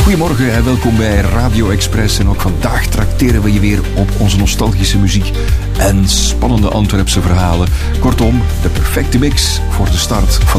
Goedemorgen en welkom bij Radio Express. En ook vandaag trakteren we je weer op onze nostalgische muziek en spannende Antwerpse verhalen. Kortom, de perfecte mix voor de start van